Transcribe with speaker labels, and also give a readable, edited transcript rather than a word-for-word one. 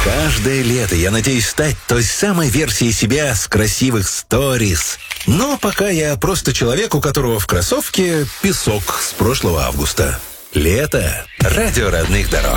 Speaker 1: Каждое лето я надеюсь стать той самой версией себя с красивых сторис. Но пока я просто человек, у которого в кроссовке песок с прошлого августа. Лето. Радио родных дорог.